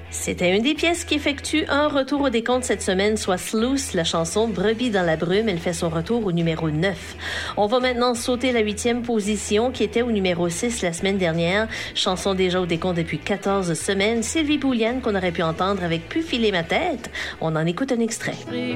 C'était une des pièces qui effectue un retour au décompte cette semaine, soit Sluice, la chanson Brebis dans la brume. Elle fait son retour au numéro 9. On va maintenant sauter la 8e position qui était au numéro 6 la semaine dernière. Chanson déjà au décompte depuis 14 semaines. Sylvie Bouliane qu'on aurait pu entendre avec Pu filer ma tête. On en écoute un extrait. J'ai